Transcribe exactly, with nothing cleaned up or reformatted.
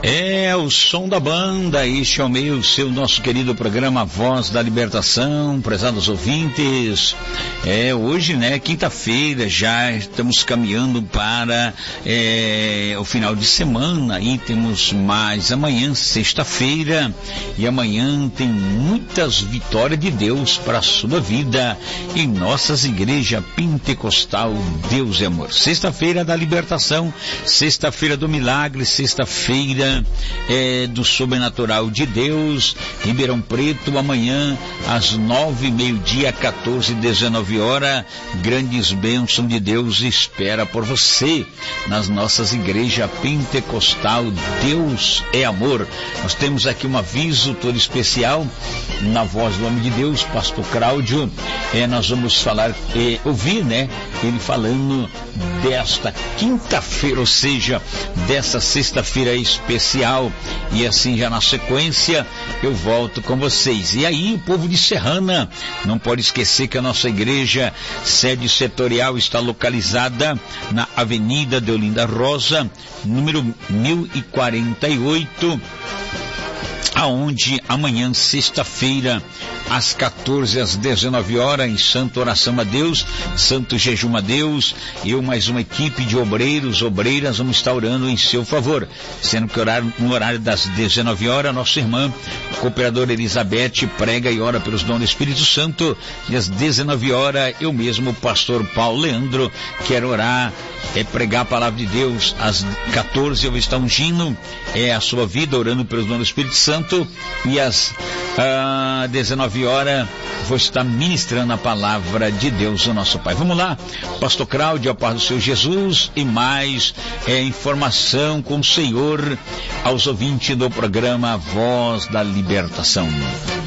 É o som da banda, este é o meio seu nosso querido programa Voz da Libertação, prezados ouvintes. É hoje, né, quinta-feira, já estamos caminhando para é, o final de semana e temos mais amanhã, sexta-feira, e amanhã tem muitas vitórias de Deus para a sua vida em nossas igrejas pentecostal. Deus é amor. Sexta-feira da libertação, sexta-feira do milagre, sexta-feira É, do sobrenatural de Deus. Ribeirão Preto, amanhã às nove, meio-dia, quatorze, dezenove horas, grandes bênçãos de Deus espera por você nas nossas igrejas pentecostal. Deus é amor. Nós temos aqui um aviso todo especial na voz do homem de Deus, pastor Cláudio. É, nós vamos falar, é, ouvir, né, ele falando desta quinta-feira, ou seja, dessa sexta-feira especial, e assim já na sequência eu volto com vocês. E aí, o povo de Serrana, não pode esquecer que a nossa igreja sede setorial está localizada na Avenida Deolinda Rosa, número mil e quarenta e oito, aonde amanhã, sexta-feira, às quatorze, às dezenove horas, em Santa Oração a Deus, Santo Jejum a Deus, eu mais uma equipe de obreiros, obreiras, vamos estar orando em seu favor, sendo que horário, no horário das dezenove horas, nossa irmã, cooperadora Elizabeth, prega e ora pelos dons do Espírito Santo, e às dezenove horas, eu mesmo, pastor Paulo Leandro, quero orar, é pregar a palavra de Deus. Às quatorze eu vou estar ungindo é a sua vida, orando pelos dons do Espírito Santo, e às ah, dezenove horas vou estar ministrando a palavra de Deus, o nosso Pai. Vamos lá, pastor Cláudio, a paz do Senhor Jesus, e mais é, informação com o Senhor aos ouvintes do programa Voz da Libertação.